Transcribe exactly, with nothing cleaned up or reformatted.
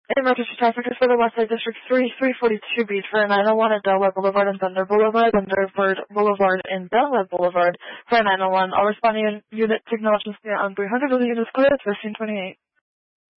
Emergency traffic is for the Westside District three, three forty-two Beach for nine oh one at Delaware Boulevard and Thunder Boulevard, Thunderbird Boulevard and Delaware Boulevard for nine oh one. All responding unit technologists on three hundred of the units clear at fifteen twenty-eight.